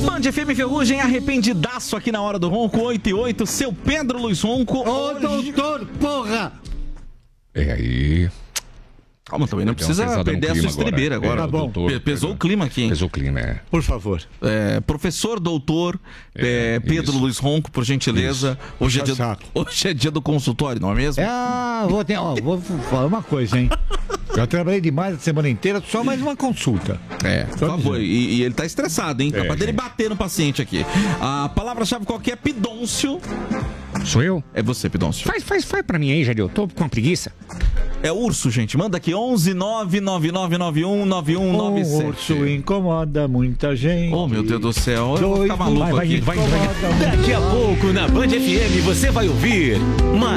Band FM Ferrugem, arrependidaço aqui na hora do ronco, 8 e 8, seu Pedro Luiz Ronco. Ô, doutor, porra! É aí. Calma, também não precisa perder a sua estribeira agora. Tá bom. Pesou o clima aqui, hein? Pesou o clima, é. Por favor. Professor doutor Pedro isso. Luiz Ronco, por gentileza. Hoje é dia do consultório, não é mesmo? Vou falar uma coisa, hein? Já trabalhei demais a semana inteira, só mais uma consulta. Por favor. E ele tá estressado, hein? Capaz dele bater no paciente aqui. A palavra-chave qual que é? Pidôncio. Sou eu? É você, Pidôncio. Faz pra mim aí, Jadil. Tô com preguiça. É urso, gente. Manda aqui 11 999919197. O urso incomoda muita gente. Oh, meu Deus do céu. Eu vou ficar maluco aqui. Vai. Daqui a pouco, na Band FM, você vai ouvir